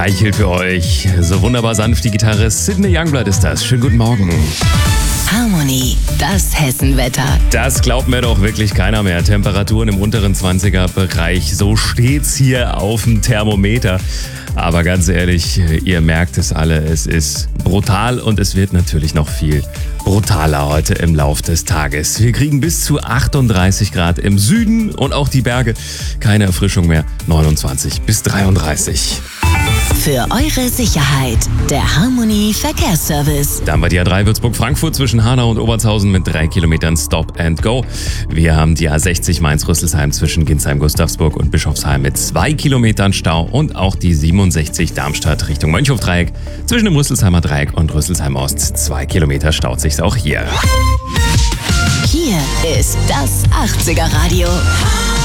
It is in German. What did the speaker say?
streichelt für euch. So wunderbar sanft die Gitarre. Sydney Youngblood ist das. Schönen guten Morgen. Harmony, das Hessenwetter. Das glaubt mir doch wirklich keiner mehr. Temperaturen im unteren 20er-Bereich. So steht's hier auf dem Thermometer. Aber ganz ehrlich, ihr merkt es alle, es ist brutal und es wird natürlich noch viel brutaler heute im Lauf des Tages. Wir kriegen bis zu 38 Grad im Süden und auch die Berge. Keine Erfrischung mehr, 29 bis 33. Für eure Sicherheit, der Harmony Verkehrsservice. Dann war die A3 Würzburg-Frankfurt zwischen Hanau und Obertshausen mit 3 Kilometern Stop and Go. Wir haben die A60 Mainz-Rüsselsheim zwischen Ginsheim-Gustavsburg und Bischofsheim mit 2 Kilometern Stau und auch die 67 Darmstadt Richtung Mönchhof-Dreieck zwischen dem Rüsselsheimer Dreieck und Rüsselsheim-Ost. 2 Kilometer staut sich's auch hier. Hier ist das 80er Radio.